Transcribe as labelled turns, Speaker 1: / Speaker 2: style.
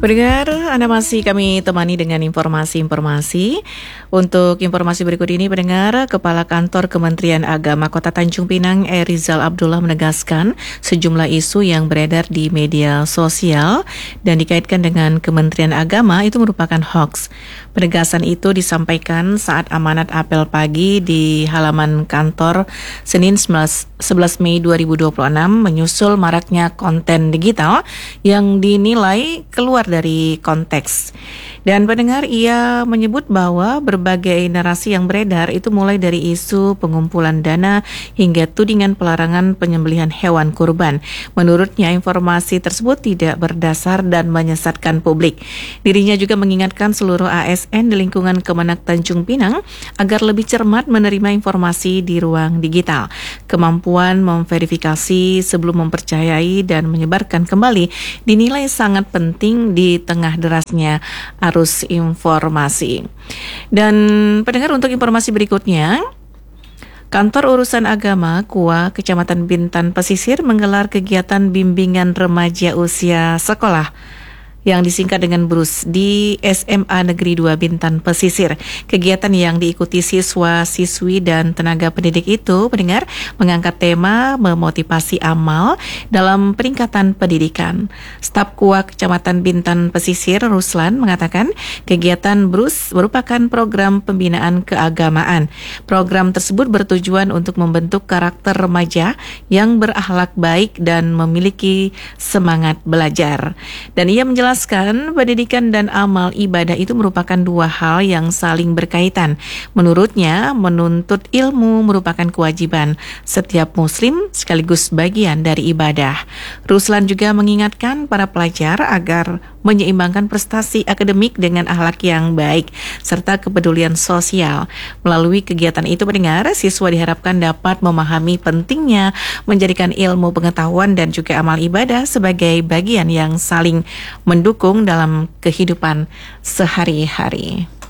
Speaker 1: Pendengar, Anda masih kami temani dengan informasi-informasi. Untuk informasi berikut ini, pendengar, Kepala Kantor Kementerian Agama Kota Tanjung Pinang, Rizal Abdullah menegaskan sejumlah isu yang beredar di media sosial dan dikaitkan dengan Kementerian Agama itu merupakan hoaks. Penegasan itu disampaikan saat amanat apel pagi di halaman kantor Senin 11 Mei 2026 menyusul maraknya konten digital yang dinilai keluar dari konteks. Dan pendengar, ia menyebut bahwa berbagai narasi yang beredar itu mulai dari isu pengumpulan dana hingga tudingan pelarangan penyembelihan hewan kurban. Menurutnya, informasi tersebut tidak berdasar dan menyesatkan publik. Dirinya juga mengingatkan seluruh ASN di lingkungan Kemenak Tanjung Pinang agar lebih cermat menerima informasi di ruang digital. Kemampuan memverifikasi sebelum mempercayai dan menyebarkan kembali dinilai sangat penting di tengah derasnya arus informasi. Dan pendengar, untuk informasi berikutnya, Kantor Urusan Agama KUA Kecamatan Bintan Pesisir menggelar kegiatan bimbingan remaja usia sekolah yang disingkat dengan BRUS di SMA Negeri 2 Bintan Pesisir. Kegiatan yang diikuti siswa-siswi dan tenaga pendidik itu, pendengar, mengangkat tema memotivasi amal dalam peningkatan pendidikan. Staf KUA Kecamatan Bintan Pesisir, Ruslan, mengatakan kegiatan BRUS merupakan program pembinaan keagamaan. Program tersebut bertujuan untuk membentuk karakter remaja yang berakhlak baik dan memiliki semangat belajar. Dan ia menjelaskan pendidikan dan amal ibadah itu merupakan dua hal yang saling berkaitan. Menurutnya, menuntut ilmu merupakan kewajiban setiap muslim sekaligus bagian dari ibadah. Ruslan juga mengingatkan para pelajar agar menyeimbangkan prestasi akademik dengan akhlak yang baik serta kepedulian sosial. Melalui kegiatan itu, pendengar, siswa diharapkan dapat memahami pentingnya menjadikan ilmu pengetahuan dan juga amal ibadah sebagai bagian yang saling mendukung dalam kehidupan sehari-hari.